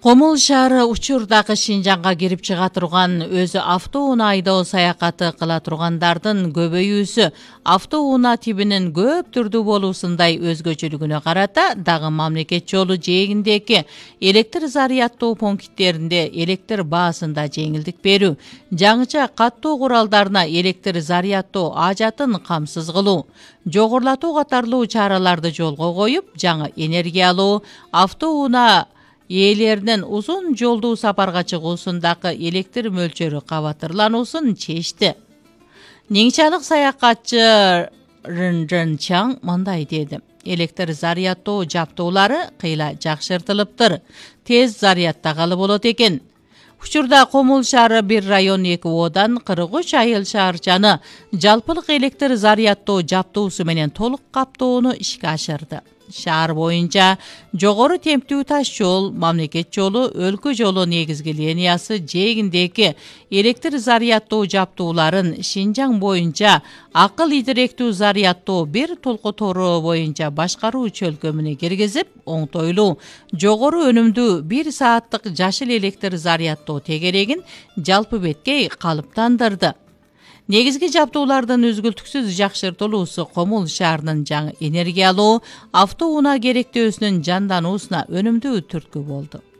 Комул шаары учурдагы Шинжаңга кирип чыга турган өзү автоунаа айдоо саякаты кыла тургандардын көбөйүүсү автоунаа тибинин көп түрдүү болуусундай өзгөчөлүгүнө карата дагы мамлекет жолу жээгиндеги электр зарядтоо пункттеринде электр баасында жеңилдик берүү, жаңыча каттоо куралдарына электр зарядтоо ажатын камсыз кылуу, жогорулатуу катарлуу чараларды жолго коюп, жаңы энергиялуу автоунаа ээлеринин узун жолдуу сапарга чыгуусундагы электр мөлчөрү кабатырлануусун чечти. Ниңчалык саякатчы Рынжын Чаң мындай деди: электр зарядтоо жабдуулары кыйла жакшыртылыптыр. Тез зарядтагалы болот экен. Учурда Комул шаары 1 район 2 одан 43 айыл шаарчаны жалпылык электр зарядтоо жабдуусу менен толук каптоону ишке ашырды. Шаар боюнча жогору темптүү таш жол, мамлекет жолу, өлкө жолу негизги линиясы жээгиндеги электр зарядтоо жабдууларын Шинжаң боюнча акыл идиректүү зарядтоо бир толку тору боюнча башкаруу чөлкөмүнө киргизип, оңтойлуу, жогору өнүмдүү 1 сааттык жашыл электр зарядтоо тегерегин жалпы беткей калыптандырды. Негизги жабдуулардын үзгүлтүксүз жакшыртылуусу Комул шаарынын жаңы энергиялуу автоунаа керектөөсүнүн жандануусуна өнүмдүү түрткү болду.